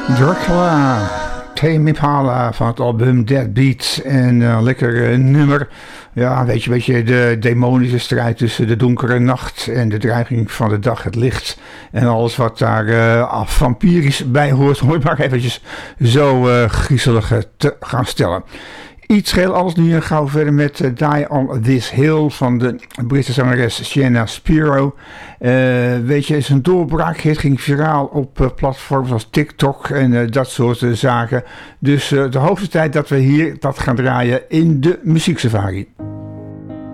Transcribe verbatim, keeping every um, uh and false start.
Dracula, Tame Impala van het album Dead Beat. En uh, lekker uh, nummer. Ja, weet je, weet je, de demonische strijd tussen de donkere nacht en de dreiging van de dag, het licht. En alles wat daar uh, vampirisch bij hoort, hoor maar eventjes zo uh, griezelig te gaan stellen. Iets heel anders nu en gauw verder met uh, Die on This Hill van de Britse zangeres Sienna Spiro. Uh, weet je, zijn doorbraakhit ging viraal op uh, platforms als TikTok en uh, dat soort uh, zaken. Dus uh, de hoogste tijd dat we hier dat gaan draaien in de Muzieksafari.